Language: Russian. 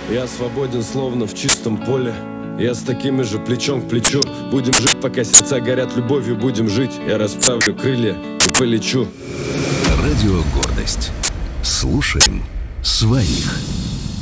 Я свободен, словно в чистом поле. Я с такими же плечом к плечу. Будем жить, пока сердца горят любовью. Будем жить, я расправлю крылья и полечу. Радио «Гордость». Слушаем своих.